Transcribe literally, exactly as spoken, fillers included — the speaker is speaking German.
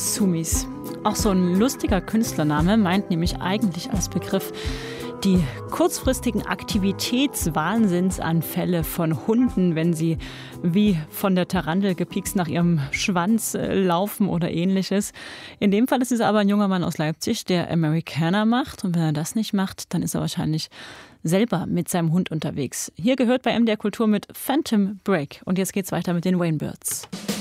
Sumis. Auch so ein lustiger Künstlername meint nämlich eigentlich als Begriff die kurzfristigen Aktivitätswahnsinnsanfälle von Hunden, wenn sie wie von der Tarantel gepikst nach ihrem Schwanz äh, laufen oder ähnliches. In dem Fall ist es aber ein junger Mann aus Leipzig, der Amerikaner macht. Und wenn er das nicht macht, dann ist er wahrscheinlich selber mit seinem Hund unterwegs. Hier gehört bei M D R Kultur mit Phantom Break. Und jetzt geht's weiter mit den Wayne Birds.